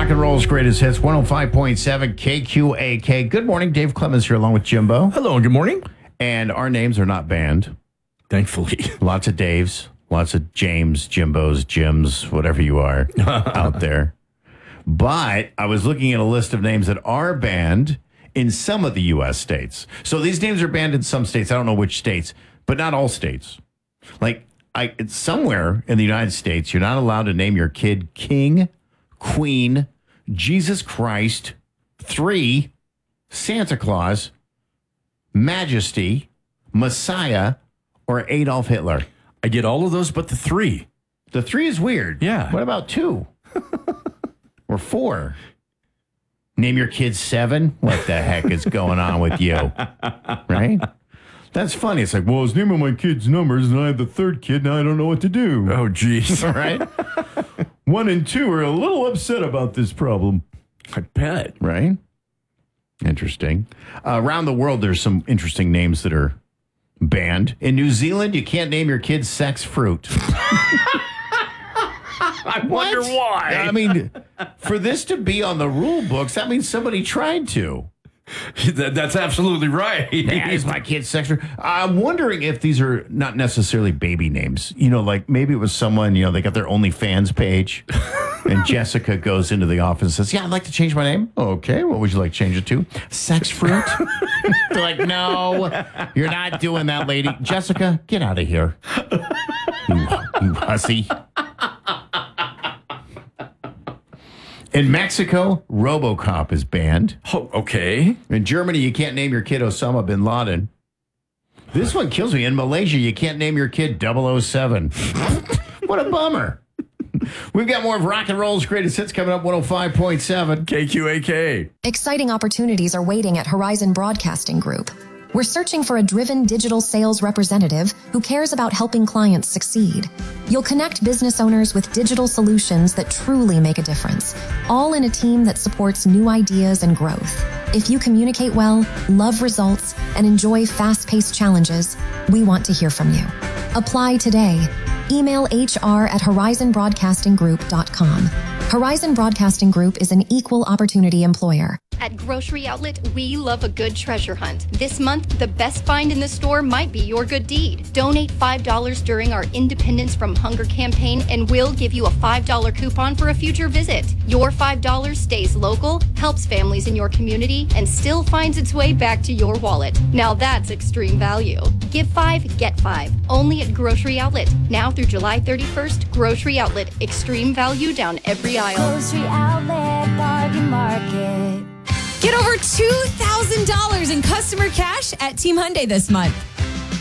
Rock and roll's greatest hits, 105.7 KQAK. Good morning. Dave Clemens here along with Jimbo. Hello and good morning. And our names are not banned. Thankfully. Lots of Daves, lots of James, Jimbos, Jims, whatever you are out there. But I was looking at a list of names that are banned in some of the U.S. states. So these names are banned in some states. I don't know which states, but not all states. Like, it's somewhere in the United States, you're not allowed to name your kid King, Queen, Jesus Christ, 3, Santa Claus, Majesty, Messiah, or Adolf Hitler. I get all of those but the 3. The 3 is weird. Yeah. What about 2? Or 4? Name your kid 7? What the heck is going on with you? Right? That's funny. It's like, well, I was naming my kids numbers, and I had the 3rd kid, now I don't know what to do. Oh, geez. All right? 1 and 2 are a little upset about this problem. I bet. Right? Interesting. Around the world, there's some interesting names that are banned. In New Zealand, you can't name your kid sex fruit. I wonder why. I mean, for this to be on the rule books, that means somebody tried to. That's absolutely right. That is my kid's sex fruit. I'm wondering if these are not necessarily baby names. You know, like maybe it was someone, you know, they got their OnlyFans page. And Jessica goes into the office and says, yeah, I'd like to change my name. Okay, what would you like to change it to? Sex fruit? They're like, no, you're not doing that, lady. Jessica, get out of here. You hussy. In Mexico, RoboCop is banned. Oh, okay. In Germany, you can't name your kid Osama bin Laden. This one kills me. In Malaysia, you can't name your kid 007. What a bummer. We've got more of Rock and Roll's greatest hits coming up, 105.7 KQAK. Exciting opportunities are waiting at Horizon Broadcasting Group. We're searching for a driven digital sales representative who cares about helping clients succeed. You'll connect business owners with digital solutions that truly make a difference, all in a team that supports new ideas and growth. If you communicate well, love results, and enjoy fast-paced challenges, we want to hear from you. Apply today. Email hr@horizonbroadcastinggroup.com. Horizon Broadcasting Group is an equal opportunity employer. At Grocery Outlet, we love a good treasure hunt. This month, the best find in the store might be your good deed. Donate $5 during our Independence from Hunger campaign, and we'll give you a $5 coupon for a future visit. Your $5 stays local, helps families in your community, and still finds its way back to your wallet. Now that's extreme value. Give 5, get 5. Only at Grocery Outlet. Now through July 31st, Grocery Outlet. Extreme value down every aisle. Grocery Outlet, Bargain Market. Get over $2,000 in customer cash at Team Hyundai this month.